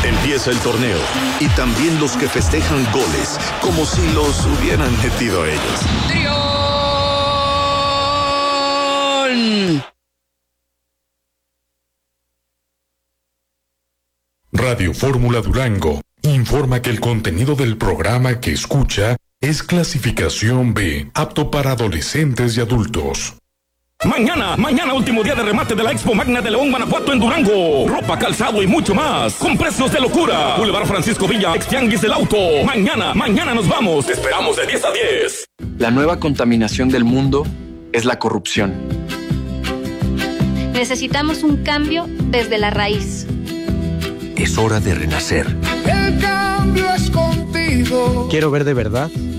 Empieza el torneo y también los que festejan goles como si los hubieran metido ellos. ¡Trión! Radio Fórmula Durango informa que el contenido del programa que escucha es clasificación B, apto para adolescentes y adultos. Mañana último día de remate de la Expo Magna de León, Guanajuato en Durango. Ropa, calzado y mucho más, con precios de locura. Boulevard Francisco Villa, Extianguis del Auto. Mañana nos vamos. Te esperamos de 10 a 10. La nueva contaminación del mundo es la corrupción. Necesitamos un cambio desde la raíz. Es hora de renacer. El cambio es contigo. Quiero ver de verdad